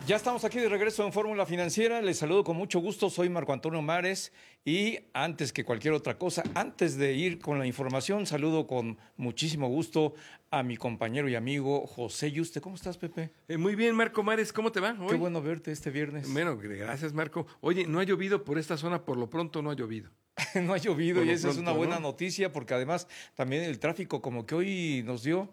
Ya estamos aquí de regreso en Fórmula Financiera. Les saludo con mucho gusto. Soy Marco Antonio Mares y antes que cualquier otra cosa, antes de ir con la información, saludo con muchísimo gusto a mi compañero y amigo José Yuste. ¿Cómo estás, Pepe? Muy bien, Marco Mares, ¿cómo te va hoy? Qué bueno verte este viernes. Bueno, gracias, Marco. Oye, no ha llovido por esta zona, por lo pronto no ha llovido. No ha llovido y esa es una buena ¿no? noticia porque además también el tráfico como que hoy nos dio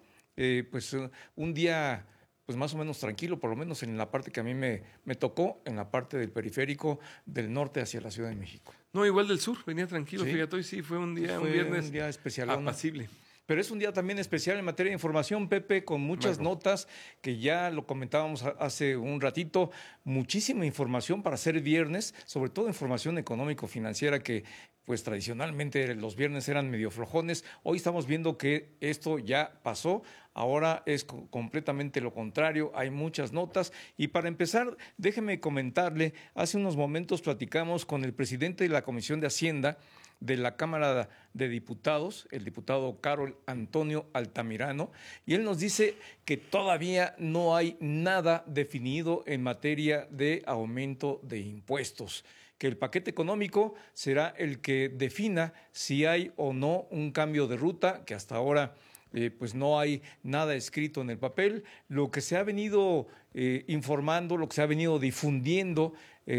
un día pues más o menos tranquilo, por lo menos en la parte que a mí me tocó, en la parte del periférico del norte hacia la Ciudad de México. No, igual del sur, venía tranquilo, ¿Sí? Fíjate, hoy sí fue un día, Fue un viernes un día especial, apacible. Pero es un día también especial en materia de información, Pepe, con muchas Marco. notas que ya lo comentábamos hace un ratito, muchísima información para ser viernes, sobre todo información económico-financiera que pues tradicionalmente los viernes eran medio flojones. Hoy estamos viendo que esto ya pasó, ahora es completamente lo contrario, hay muchas notas. Y para empezar, déjeme comentarle, hace unos momentos platicamos con el presidente de la Comisión de Hacienda de la Cámara de Diputados, el diputado Carol Antonio Altamirano, y él nos dice que todavía no hay nada definido en materia de aumento de impuestos, que el paquete económico será el que defina si hay o no un cambio de ruta, que hasta ahora pues no hay nada escrito en el papel. Lo que se ha venido informando, lo que se ha venido difundiendo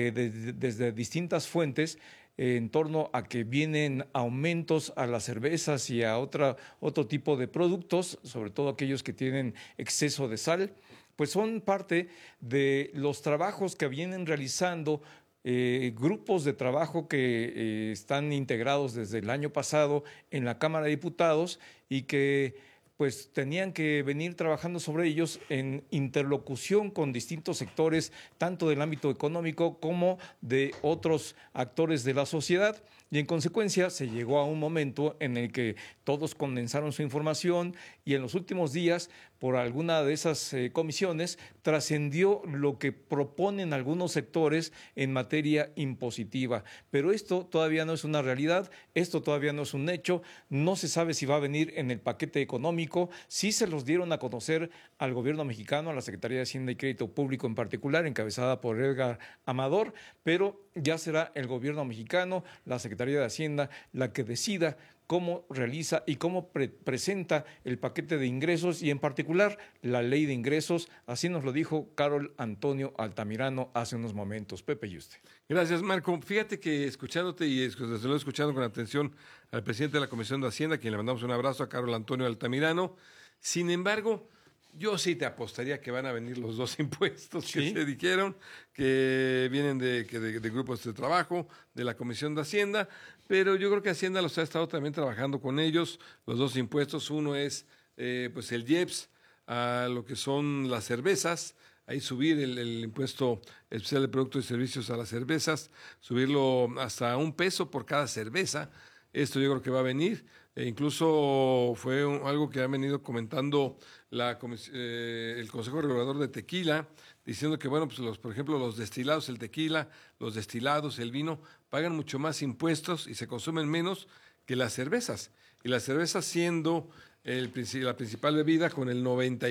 desde distintas fuentes, en torno a que vienen aumentos a las cervezas y a otro tipo de productos, sobre todo aquellos que tienen exceso de sal, pues son parte de los trabajos que vienen realizando grupos de trabajo que están integrados desde el año pasado en la Cámara de Diputados y que pues tenían que venir trabajando sobre ellos en interlocución con distintos sectores, tanto del ámbito económico como de otros actores de la sociedad. Y en consecuencia se llegó a un momento en el que todos condensaron su información y en los últimos días, por alguna de esas comisiones, trascendió lo que proponen algunos sectores en materia impositiva. Pero esto todavía no es una realidad, esto todavía no es un hecho, no se sabe si va a venir en el paquete económico. Sí se los dieron a conocer al gobierno mexicano, a la Secretaría de Hacienda y Crédito Público en particular, encabezada por Edgar Amador, pero ya será el gobierno mexicano, la Secretaría de Hacienda, la que decida cómo realiza y cómo presenta el paquete de ingresos y en particular la ley de ingresos. Así nos lo dijo Carol Antonio Altamirano hace unos momentos. Pepe Yuste. Gracias, Marco. Fíjate que escuchándote y desde luego escuchando con atención al presidente de la Comisión de Hacienda, a quien le mandamos un abrazo, a Carol Antonio Altamirano. Sin embargo, yo sí te apostaría que van a venir los dos impuestos que se dijeron, que vienen de grupos de trabajo, de la Comisión de Hacienda, pero yo creo que Hacienda los ha estado también trabajando con ellos, los dos impuestos. Uno es pues el IEPS a lo que son las cervezas, ahí subir el impuesto especial de productos y servicios a las cervezas, subirlo hasta $1 por cada cerveza. Esto yo creo que va a venir, incluso fue algo que ha venido comentando el Consejo Regulador de Tequila, diciendo que, bueno, pues por ejemplo, los destilados, el tequila, los destilados, el vino, pagan mucho más impuestos y se consumen menos que las cervezas. Y las cervezas siendo la principal bebida con el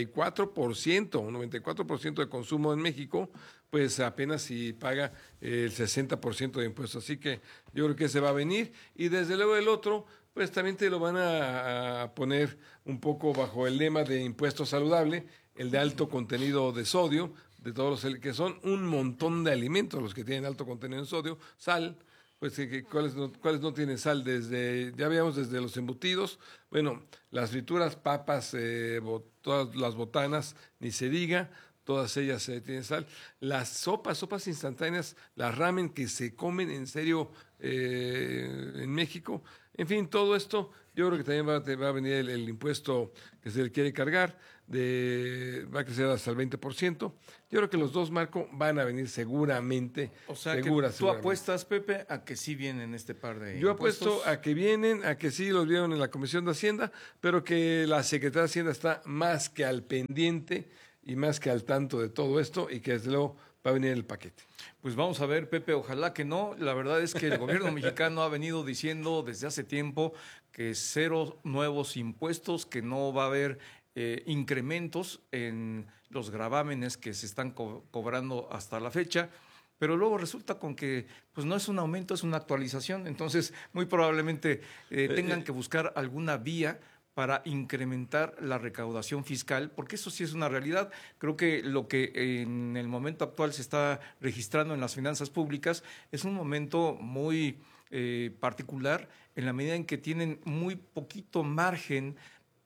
94% de consumo en México, pues apenas si paga el 60% de impuestos. Así que yo creo que ese va a venir. Y desde luego el otro, pues también te lo van a poner un poco bajo el lema de impuesto saludable, el de alto contenido de sodio, de todos los que son un montón de alimentos los que tienen alto contenido de sodio, sal. Pues ¿cuáles no tienen sal? Ya veíamos desde los embutidos, bueno, las frituras, papas, todas las botanas, ni se diga, todas ellas tienen sal. Las sopas instantáneas, las ramen que se comen en serio en México. En fin, todo esto, yo creo que también va a venir el impuesto que se le quiere cargar, va a crecer hasta el 20%. Yo creo que los dos, Marco, van a venir seguramente. O sea, tú apuestas, Pepe, a que sí vienen este par de Yo impuestos. Apuesto a que vienen, a que sí los vieron en la Comisión de Hacienda, pero que la Secretaría de Hacienda está más que al pendiente y más que al tanto de todo esto y que desde luego va a venir el paquete. Pues vamos a ver, Pepe, ojalá que no. La verdad es que el gobierno mexicano ha venido diciendo desde hace tiempo que 0 nuevos impuestos, que no va a haber incrementos en los gravámenes que se están cobrando hasta la fecha, pero luego resulta con que pues no es un aumento, es una actualización. Entonces, muy probablemente tengan que buscar alguna vía para incrementar la recaudación fiscal, porque eso sí es una realidad. Creo que lo que en el momento actual se está registrando en las finanzas públicas es un momento muy particular, en la medida en que tienen muy poquito margen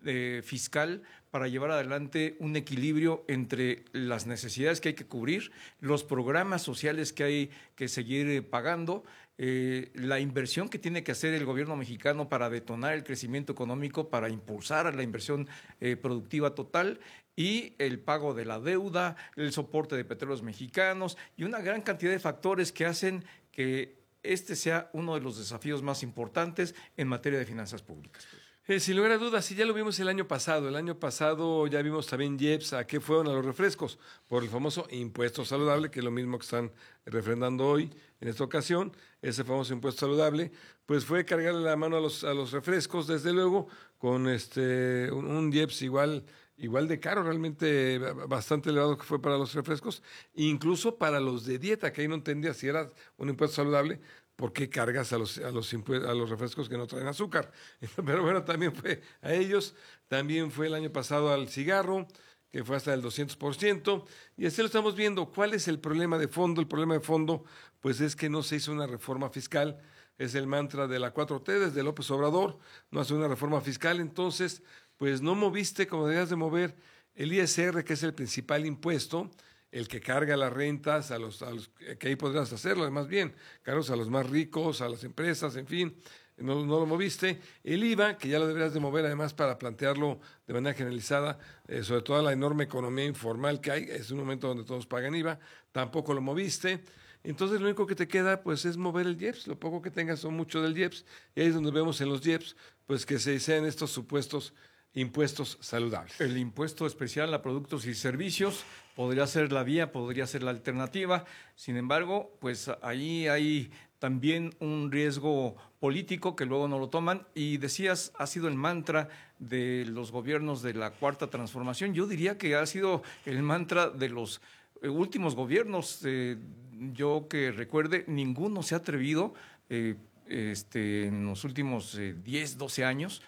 fiscal para llevar adelante un equilibrio entre las necesidades que hay que cubrir, los programas sociales que hay que seguir pagando, la inversión que tiene que hacer el gobierno mexicano para detonar el crecimiento económico, para impulsar la inversión productiva total, y el pago de la deuda, el soporte de petróleos mexicanos y una gran cantidad de factores que hacen que este sea uno de los desafíos más importantes en materia de finanzas públicas. Sin lugar a dudas, sí, ya lo vimos el año pasado. El año pasado ya vimos también IEPS, a qué fueron a los refrescos, por el famoso impuesto saludable, que es lo mismo que están refrendando hoy en esta ocasión. Ese famoso impuesto saludable, pues fue cargarle la mano a los refrescos, desde luego, con un IEPS igual de caro, realmente bastante elevado que fue para los refrescos, incluso para los de dieta, que ahí no entendía si era un impuesto saludable. ¿Por qué cargas a los refrescos que no traen azúcar? Pero bueno, también fue a ellos. También fue el año pasado al cigarro, que fue hasta el 200%. Y así lo estamos viendo. ¿Cuál es el problema de fondo? El problema de fondo, pues es que no se hizo una reforma fiscal. Es el mantra de la 4T, desde López Obrador. No hace una reforma fiscal. Entonces, pues no moviste como debías de mover el ISR, que es el principal impuesto, el que carga las rentas, a los que ahí podrás hacerlo, más bien, cargos a los más ricos, a las empresas, en fin, no lo moviste. El IVA, que ya lo deberías de mover además para plantearlo de manera generalizada, sobre todo la enorme economía informal que hay, es un momento donde todos pagan IVA, tampoco lo moviste. Entonces lo único que te queda pues es mover el IEPS, lo poco que tengas son mucho del IEPS, y ahí es donde vemos en los IEPS pues que se sean estos supuestos impuestos saludables. El impuesto especial a productos y servicios podría ser la vía, podría ser la alternativa. Sin embargo, pues ahí hay también un riesgo político que luego no lo toman. Y decías, ha sido el mantra de los gobiernos de la Cuarta Transformación. Yo diría que ha sido el mantra de los últimos gobiernos. Yo que recuerde, ninguno se ha atrevido en los últimos 10, 12 años,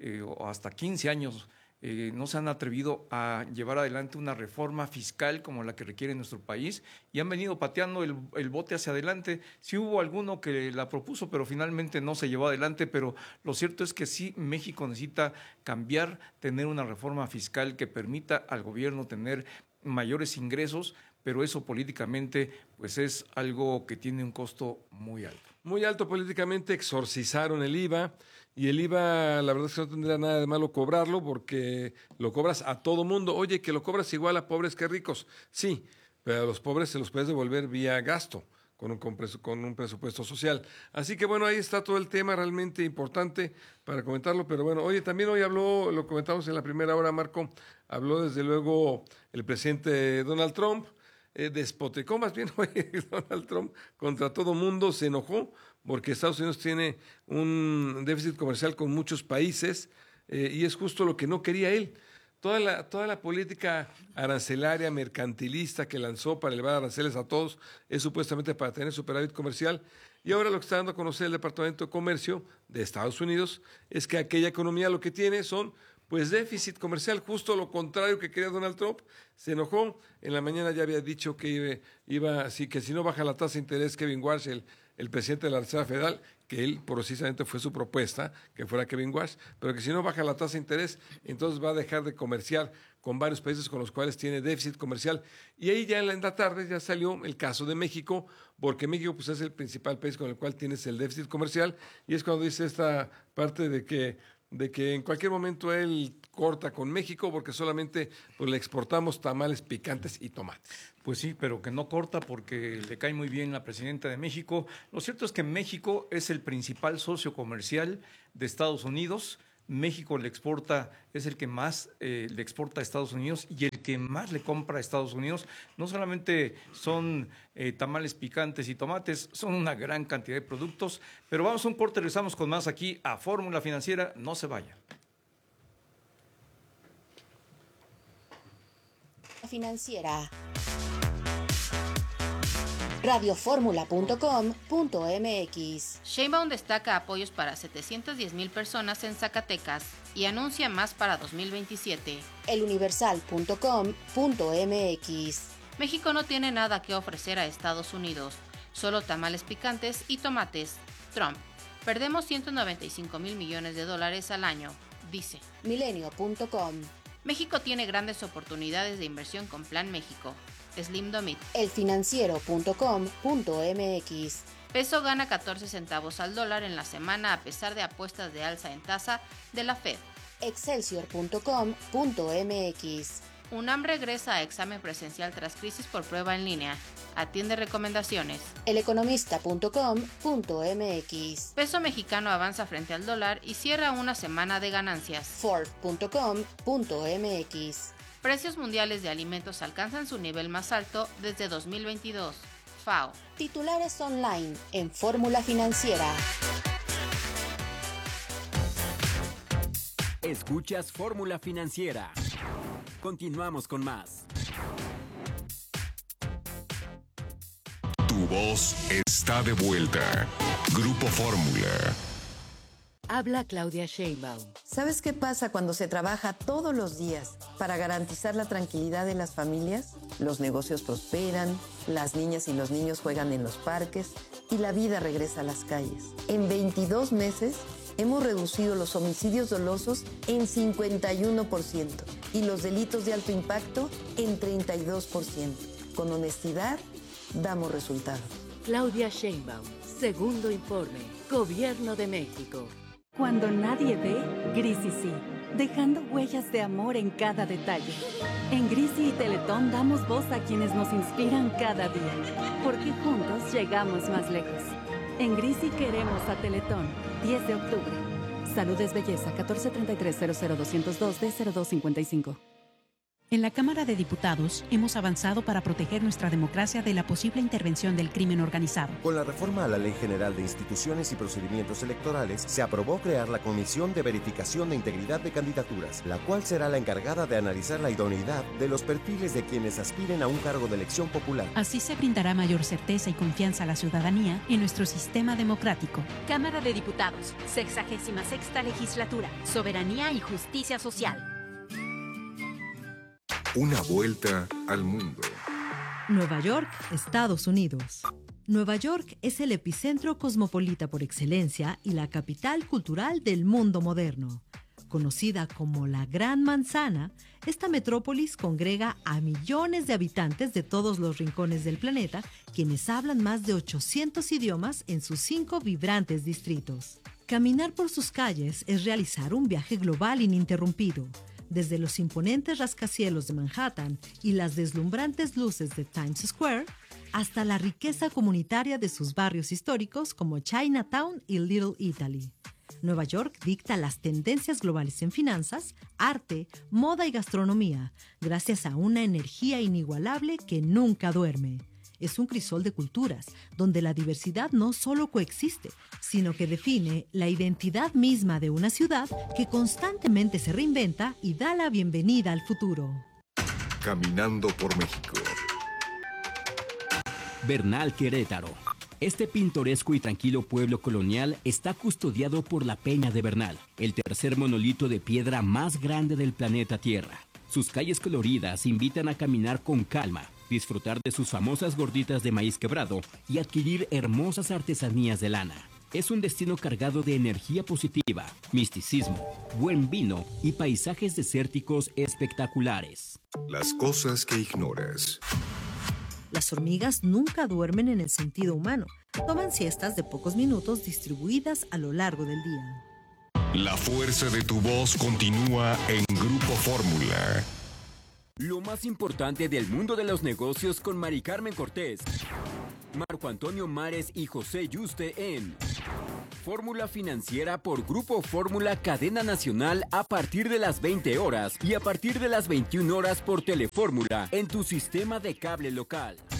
o hasta 15 años, no se han atrevido a llevar adelante una reforma fiscal como la que requiere nuestro país, y han venido pateando el bote hacia adelante. Sí hubo alguno que la propuso, pero finalmente no se llevó adelante. Pero lo cierto es que sí, México necesita cambiar, tener una reforma fiscal que permita al gobierno tener mayores ingresos, pero eso políticamente pues es algo que tiene un costo muy alto. Muy alto políticamente. Exorcizaron el IVA, y el IVA la verdad es que no tendría nada de malo cobrarlo, porque lo cobras a todo mundo. Oye, que lo cobras igual a pobres que ricos. Sí, pero a los pobres se los puedes devolver vía gasto, con un presupuesto social. Así que bueno, ahí está todo el tema, realmente importante para comentarlo. Pero bueno, oye, también hoy habló, lo comentamos en la primera hora, Marco, habló desde luego el presidente Donald Trump. Despotricó más bien Donald Trump contra todo mundo, se enojó porque Estados Unidos tiene un déficit comercial con muchos países, y es justo lo que no quería él. Toda la política arancelaria, mercantilista que lanzó para elevar aranceles a todos es supuestamente para tener superávit comercial, y ahora lo que está dando a conocer el Departamento de Comercio de Estados Unidos es que aquella economía lo que tiene son pues déficit comercial, justo lo contrario que quería Donald Trump. Se enojó. En la mañana ya había dicho que que si no baja la tasa de interés, Kevin Walsh, el presidente de la Reserva Federal, que él precisamente fue su propuesta, que fuera Kevin Walsh, pero que si no baja la tasa de interés, entonces va a dejar de comerciar con varios países con los cuales tiene déficit comercial. Y ahí ya en la tarde ya salió el caso de México, porque México pues es el principal país con el cual tienes el déficit comercial, y es cuando dice esta parte de que en cualquier momento él corta con México porque solamente pues, le exportamos tamales picantes y tomates. Pues sí, pero que no corta porque le cae muy bien la presidenta de México. Lo cierto es que México es el principal socio comercial de Estados Unidos. México es el que más le exporta a Estados Unidos y el que más le compra a Estados Unidos. No solamente son tamales picantes y tomates, son una gran cantidad de productos. Pero vamos a un corte, regresamos con más aquí a Fórmula Financiera. No se vaya. Financiera. radioformula.com.mx. Sheinbaum destaca apoyos para 710,000 personas en Zacatecas y anuncia más para 2027. eluniversal.com.mx. México no tiene nada que ofrecer a Estados Unidos, solo tamales picantes y tomates. Trump: perdemos 195,000 millones de dólares al año, dice. Milenio.com. México tiene grandes oportunidades de inversión con Plan México. Slim Domit. elfinanciero.com.mx. Peso gana 14 centavos al dólar en la semana a pesar de apuestas de alza en tasa de la Fed. Excelsior.com.mx. UNAM regresa a examen presencial tras crisis por prueba en línea. Atiende recomendaciones. eleconomista.com.mx. Peso mexicano avanza frente al dólar y cierra una semana de ganancias. Ford.com.mx. Precios mundiales de alimentos alcanzan su nivel más alto desde 2022. FAO. Titulares online en Fórmula Financiera. Escuchas Fórmula Financiera. Continuamos con más. Tu voz está de vuelta. Grupo Fórmula. Habla Claudia Sheinbaum. ¿Sabes qué pasa cuando se trabaja todos los días para garantizar la tranquilidad de las familias? Los negocios prosperan, las niñas y los niños juegan en los parques y la vida regresa a las calles. En 22 meses hemos reducido los homicidios dolosos en 51% y los delitos de alto impacto en 32%. Con honestidad, damos resultados. Claudia Sheinbaum, segundo informe, Gobierno de México. Cuando nadie ve, Grisi sí, dejando huellas de amor en cada detalle. En Grisi y Teletón damos voz a quienes nos inspiran cada día, porque juntos llegamos más lejos. En Grisi queremos a Teletón, 10 de octubre. Salud es belleza, 1433-00202-D0255. En la Cámara de Diputados hemos avanzado para proteger nuestra democracia de la posible intervención del crimen organizado. Con la reforma a la Ley General de Instituciones y Procedimientos Electorales, se aprobó crear la Comisión de Verificación de Integridad de Candidaturas, la cual será la encargada de analizar la idoneidad de los perfiles de quienes aspiren a un cargo de elección popular. Así se brindará mayor certeza y confianza a la ciudadanía en nuestro sistema democrático. Cámara de Diputados, 66ª Legislatura, Soberanía y Justicia Social. Una vuelta al mundo. Nueva York, Estados Unidos. Nueva York es el epicentro cosmopolita por excelencia y la capital cultural del mundo moderno. Conocida como la Gran Manzana, esta metrópolis congrega a millones de habitantes de todos los rincones del planeta, quienes hablan más de 800 idiomas en sus 5 vibrantes distritos. Caminar por sus calles es realizar un viaje global ininterrumpido. Desde los imponentes rascacielos de Manhattan y las deslumbrantes luces de Times Square, hasta la riqueza comunitaria de sus barrios históricos como Chinatown y Little Italy. Nueva York dicta las tendencias globales en finanzas, arte, moda y gastronomía, gracias a una energía inigualable que nunca duerme. Es un crisol de culturas, donde la diversidad no solo coexiste, sino que define la identidad misma de una ciudad que constantemente se reinventa y da la bienvenida al futuro. Caminando por México. Bernal, Querétaro. Este pintoresco y tranquilo pueblo colonial está custodiado por la Peña de Bernal, el tercer monolito de piedra más grande del planeta Tierra. Sus calles coloridas invitan a caminar con calma, disfrutar de sus famosas gorditas de maíz quebrado y adquirir hermosas artesanías de lana. Es un destino cargado de energía positiva, misticismo, buen vino y paisajes desérticos espectaculares. Las cosas que ignoras. Las hormigas nunca duermen en el sentido humano. Toman siestas de pocos minutos distribuidas a lo largo del día. La fuerza de tu voz continúa en Grupo Fórmula. Lo más importante del mundo de los negocios con Mari Carmen Cortés, Marco Antonio Mares y José Yuste en Fórmula Financiera por Grupo Fórmula Cadena Nacional a partir de las 20 horas y a partir de las 21 horas por Telefórmula en tu sistema de cable local.